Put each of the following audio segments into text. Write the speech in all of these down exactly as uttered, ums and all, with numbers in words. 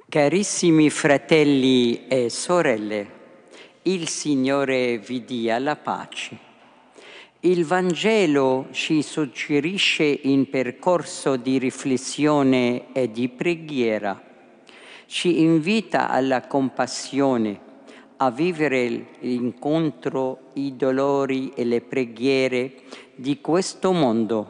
Carissimi fratelli e sorelle, il Signore vi dia la pace. Il Vangelo ci suggerisce in percorso di riflessione e di preghiera, ci invita alla compassione, a vivere l'incontro, i dolori e le preghiere di questo mondo,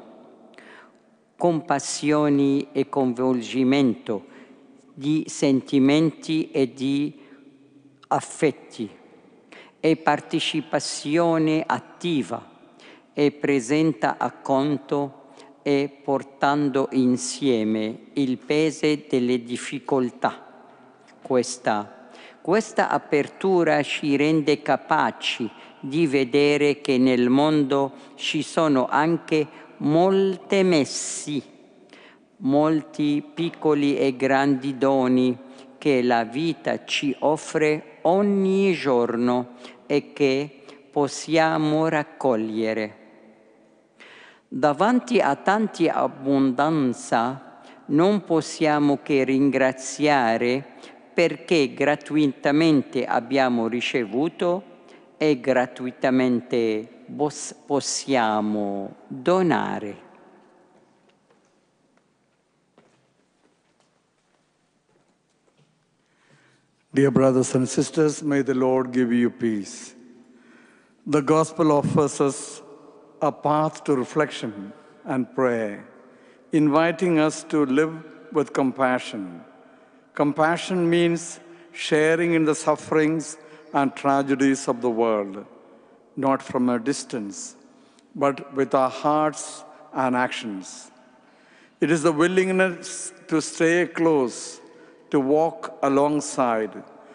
compassioni e coinvolgimento di sentimenti e di affetti e partecipazione attiva e presenta a conto e portando insieme il peso delle difficoltà. Questa, questa apertura ci rende capaci di vedere che nel mondo ci sono anche molte messi, molti piccoli e grandi doni che la vita ci offre ogni giorno e che possiamo raccogliere. Davanti a tanta abbondanza non possiamo che ringraziare perché gratuitamente abbiamo ricevuto e gratuitamente possiamo donare. Dear brothers and sisters, may the Lord give you peace. The Gospel offers us a path to reflection and prayer, inviting us to live with compassion. Compassion means sharing in the sufferings and tragedies of the world, not from a distance, but with our hearts and actions. It is the willingness to stay close, to walk alongside,